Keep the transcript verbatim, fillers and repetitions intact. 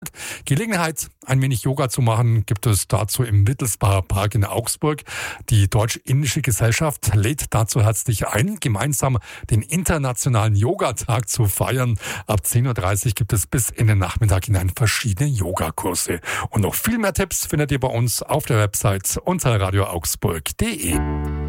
Nachmittag Gelegenheit, ein wenig Yoga zu machen, gibt es dazu im Wittelsbacher Park in Augsburg. Die Deutsch-Indische Gesellschaft lädt dazu herzlich ein, gemeinsam den Internationalen Yogatag zu feiern. Ab zehn Uhr dreißig gibt es bis in den Nachmittag hinein verschiedene Yogakurse. Und noch viel mehr Tipps findet ihr bei uns auf der Website unter radio augsburg punkt de.